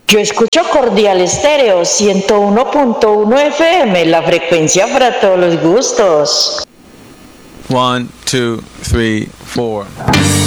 Yo escucho Cordial Estéreo 101.1 FM, la frecuencia para todos los gustos. 1, 2, 3, 4.